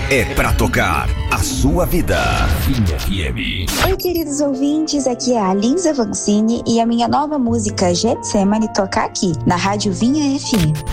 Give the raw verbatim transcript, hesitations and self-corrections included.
é pra tocar a sua vida. Vinha F M. Oi, queridos ouvintes, aqui é a Lisa Vancini e a minha nova música Getsemane toca aqui, na Rádio Vinha F M.